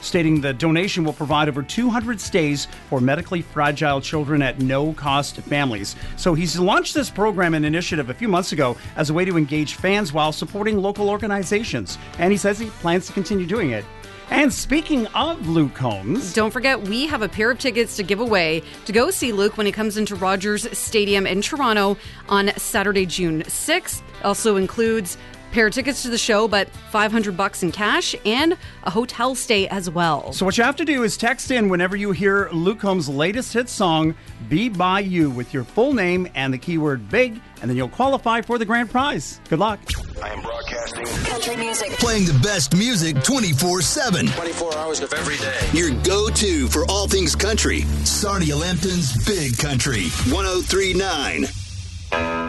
stating the donation will provide over 200 stays for medically fragile children at no cost to families. So he's launched this program and initiative a few months ago as a way to engage fans while supporting local organizations. And he says he plans to continue doing it. And speaking of Luke Combs, don't forget we have a pair of tickets to give away to go see Luke when he comes into Rogers Stadium in Toronto on Saturday, June 6th. Also includes pair of tickets to the show, but $500 in cash and a hotel stay as well. So what you have to do is text in whenever you hear Luke Combs' latest hit song, Be By You, with your full name and the keyword big, and then you'll qualify for the grand prize. Good luck. I am broadcasting country music. Playing the best music 24/7. 24 hours of every day. Your go-to for all things country. Sarnia Lambton's Big Country 103.9.